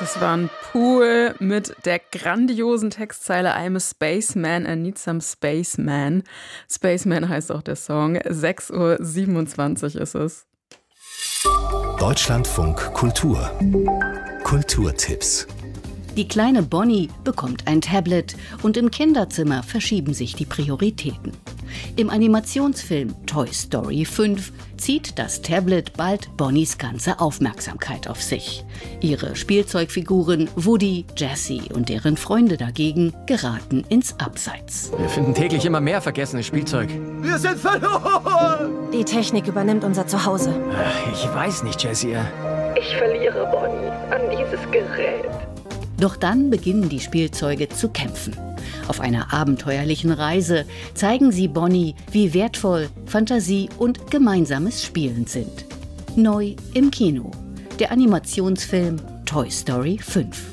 Das war ein Pool mit der grandiosen Textzeile I'm a Spaceman, I need some Spaceman. Spaceman heißt auch der Song. 6:27 Uhr ist es. Deutschlandfunk Kultur. Kulturtipps. Die kleine Bonnie bekommt ein Tablet und im Kinderzimmer verschieben sich die Prioritäten. Im Animationsfilm Toy Story 5 zieht das Tablet bald Bonnies ganze Aufmerksamkeit auf sich. Ihre Spielzeugfiguren Woody, Jessie und deren Freunde dagegen geraten ins Abseits. Wir finden täglich immer mehr vergessenes Spielzeug. Wir sind verloren! Die Technik übernimmt unser Zuhause. Ich weiß nicht, Jessie. Ich verliere Bonnie an dieses Gerät. Doch dann beginnen die Spielzeuge zu kämpfen. Auf einer abenteuerlichen Reise zeigen sie Bonnie, wie wertvoll Fantasie und gemeinsames Spielen sind. Neu im Kino. Der Animationsfilm Toy Story 5.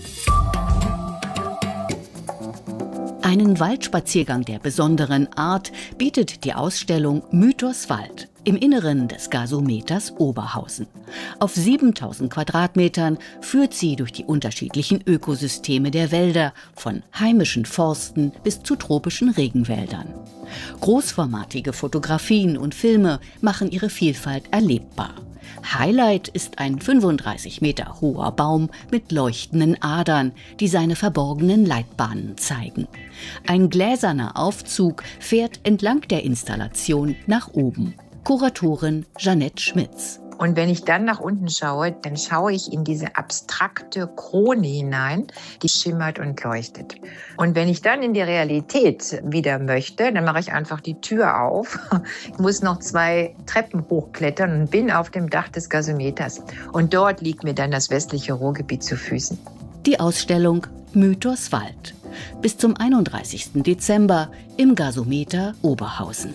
Einen Waldspaziergang der besonderen Art bietet die Ausstellung Mythos Wald im Inneren des Gasometers Oberhausen. Auf 7000 Quadratmetern führt sie durch die unterschiedlichen Ökosysteme der Wälder, von heimischen Forsten bis zu tropischen Regenwäldern. Großformatige Fotografien und Filme machen ihre Vielfalt erlebbar. Highlight ist ein 35 Meter hoher Baum mit leuchtenden Adern, die seine verborgenen Leitbahnen zeigen. Ein gläserner Aufzug fährt entlang der Installation nach oben. Kuratorin Jeanette Schmitz. Und wenn ich dann nach unten schaue, dann schaue ich in diese abstrakte Krone hinein, die schimmert und leuchtet. Und wenn ich dann in die Realität wieder möchte, dann mache ich einfach die Tür auf. Ich muss noch 2 Treppen hochklettern und bin auf dem Dach des Gasometers. Und dort liegt mir dann das westliche Ruhrgebiet zu Füßen. Die Ausstellung Mythos Wald. Bis zum 31. Dezember im Gasometer Oberhausen.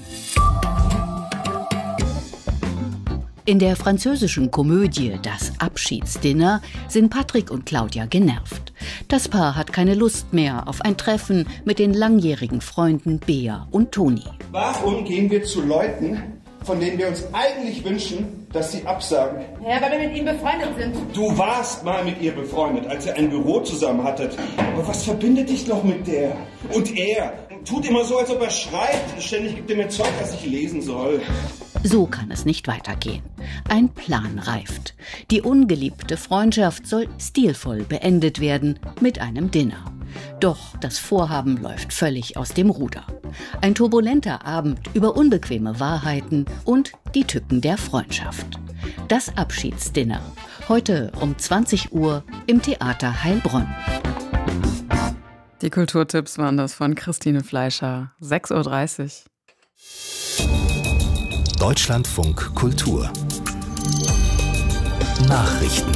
In der französischen Komödie Das Abschiedsdinner sind Patrick und Claudia genervt. Das Paar hat keine Lust mehr auf ein Treffen mit den langjährigen Freunden Bea und Toni. Warum gehen wir zu Leuten, von denen wir uns eigentlich wünschen, dass sie absagen? Ja, weil wir mit ihnen befreundet sind. Du warst mal mit ihr befreundet, als ihr ein Büro zusammen hattet. Aber was verbindet dich noch mit der? Und er tut immer so, als ob er schreibt. Ständig gibt er mir Zeug, das ich lesen soll. So kann es nicht weitergehen. Ein Plan reift. Die ungeliebte Freundschaft soll stilvoll beendet werden mit einem Dinner. Doch das Vorhaben läuft völlig aus dem Ruder. Ein turbulenter Abend über unbequeme Wahrheiten und die Tücken der Freundschaft. Das Abschiedsdinner. Heute um 20 Uhr im Theater Heilbronn. Die Kulturtipps waren das von Christine Fleischer. 6:30 Uhr. Deutschlandfunk Kultur. Nachrichten.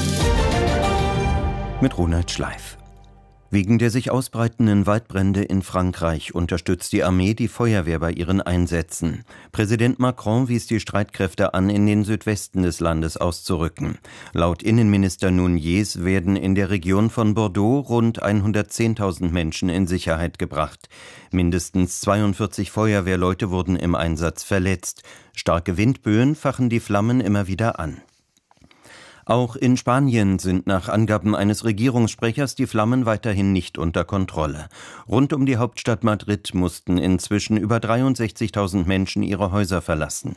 Mit Ronald Schleif. Wegen der sich ausbreitenden Waldbrände in Frankreich unterstützt die Armee die Feuerwehr bei ihren Einsätzen. Präsident Macron wies die Streitkräfte an, in den Südwesten des Landes auszurücken. Laut Innenminister Nunez werden in der Region von Bordeaux rund 110.000 Menschen in Sicherheit gebracht. Mindestens 42 Feuerwehrleute wurden im Einsatz verletzt. Starke Windböen fachen die Flammen immer wieder an. Auch in Spanien sind nach Angaben eines Regierungssprechers die Flammen weiterhin nicht unter Kontrolle. Rund um die Hauptstadt Madrid mussten inzwischen über 63.000 Menschen ihre Häuser verlassen.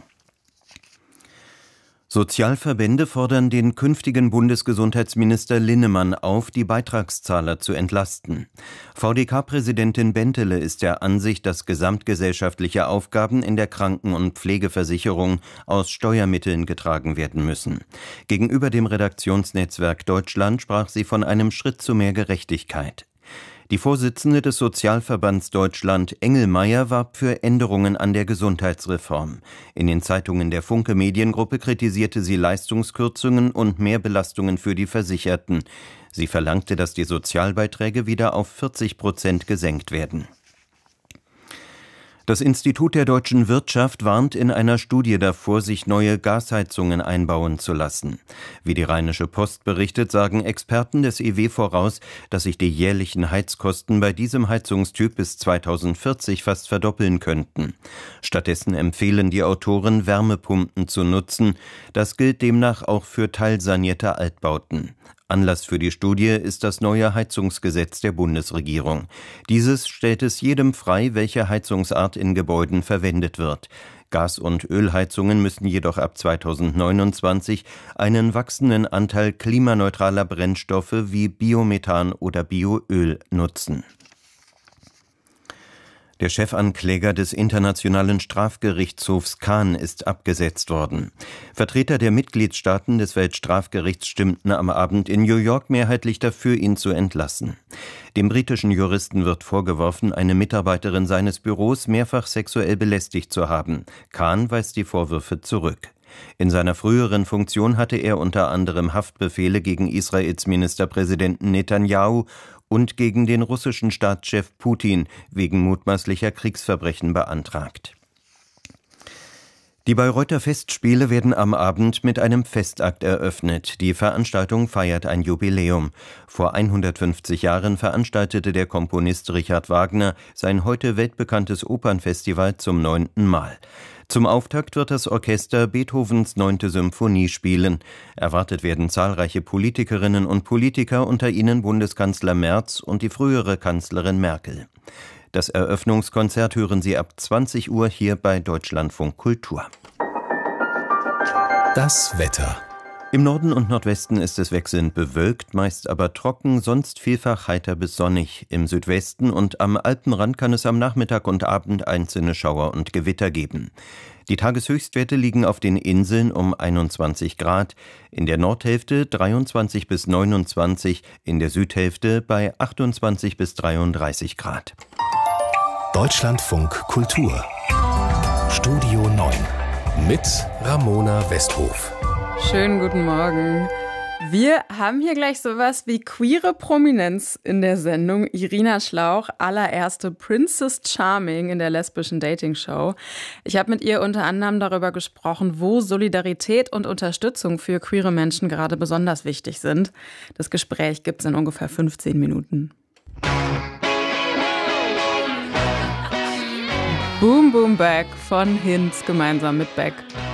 Sozialverbände fordern den künftigen Bundesgesundheitsminister Linnemann auf, die Beitragszahler zu entlasten. VDK-Präsidentin Bentele ist der Ansicht, dass gesamtgesellschaftliche Aufgaben in der Kranken- und Pflegeversicherung aus Steuermitteln getragen werden müssen. Gegenüber dem Redaktionsnetzwerk Deutschland sprach sie von einem Schritt zu mehr Gerechtigkeit. Die Vorsitzende des Sozialverbands Deutschland, Engelmeier, warb für Änderungen an der Gesundheitsreform. In den Zeitungen der Funke Mediengruppe kritisierte sie Leistungskürzungen und Mehrbelastungen für die Versicherten. Sie verlangte, dass die Sozialbeiträge wieder auf 40% gesenkt werden. Das Institut der deutschen Wirtschaft warnt in einer Studie davor, sich neue Gasheizungen einbauen zu lassen. Wie die Rheinische Post berichtet, sagen Experten des IW voraus, dass sich die jährlichen Heizkosten bei diesem Heizungstyp bis 2040 fast verdoppeln könnten. Stattdessen empfehlen die Autoren, Wärmepumpen zu nutzen. Das gilt demnach auch für teilsanierte Altbauten. Anlass für die Studie ist das neue Heizungsgesetz der Bundesregierung. Dieses stellt es jedem frei, welche Heizungsart in Gebäuden verwendet wird. Gas- und Ölheizungen müssen jedoch ab 2029 einen wachsenden Anteil klimaneutraler Brennstoffe wie Biomethan oder Bioöl nutzen. Der Chefankläger des Internationalen Strafgerichtshofs Khan ist abgesetzt worden. Vertreter der Mitgliedstaaten des Weltstrafgerichts stimmten am Abend in New York mehrheitlich dafür, ihn zu entlassen. Dem britischen Juristen wird vorgeworfen, eine Mitarbeiterin seines Büros mehrfach sexuell belästigt zu haben. Khan weist die Vorwürfe zurück. In seiner früheren Funktion hatte er unter anderem Haftbefehle gegen Israels Ministerpräsidenten Netanyahu und gegen den russischen Staatschef Putin wegen mutmaßlicher Kriegsverbrechen beantragt. Die Bayreuther Festspiele werden am Abend mit einem Festakt eröffnet. Die Veranstaltung feiert ein Jubiläum. Vor 150 Jahren veranstaltete der Komponist Richard Wagner sein heute weltbekanntes Opernfestival zum 9. Mal. Zum Auftakt wird das Orchester Beethovens 9. Symphonie spielen. Erwartet werden zahlreiche Politikerinnen und Politiker, unter ihnen Bundeskanzler Merz und die frühere Kanzlerin Merkel. Das Eröffnungskonzert hören Sie ab 20 Uhr hier bei Deutschlandfunk Kultur. Das Wetter. Im Norden und Nordwesten ist es wechselnd bewölkt, meist aber trocken, sonst vielfach heiter bis sonnig. Im Südwesten und am Alpenrand kann es am Nachmittag und Abend einzelne Schauer und Gewitter geben. Die Tageshöchstwerte liegen auf den Inseln um 21 Grad, in der Nordhälfte 23 bis 29, in der Südhälfte bei 28 bis 33 Grad. Deutschlandfunk Kultur. Studio 9 mit Ramona Westhof. Schönen guten Morgen. Wir haben hier gleich sowas wie queere Prominenz in der Sendung. Irina Schlauch, allererste Princess Charming in der lesbischen Dating-Show. Ich habe mit ihr unter anderem darüber gesprochen, wo Solidarität und Unterstützung für queere Menschen gerade besonders wichtig sind. Das Gespräch gibt's in ungefähr 15 Minuten. Boom Boom Back von Hinz gemeinsam mit Beck.